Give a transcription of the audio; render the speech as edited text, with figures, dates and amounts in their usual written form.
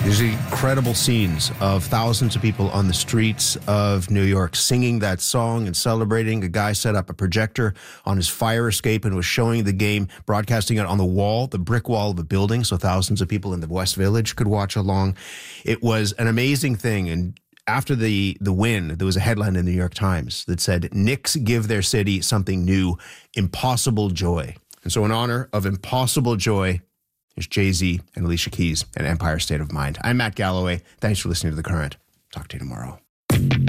These incredible scenes of thousands of people on the streets of New York singing that song and celebrating. A guy set up a projector on his fire escape and was showing the game, broadcasting it on the wall, the brick wall of a building, so thousands of people in the West Village could watch along. It was an amazing thing. And after the win, there was a headline in the New York Times that said, Knicks give their city something new, impossible joy. And so in honor of impossible joy, there's Jay-Z and Alicia Keys and Empire State of Mind. I'm Matt Galloway. Thanks for listening to The Current. Talk to you tomorrow.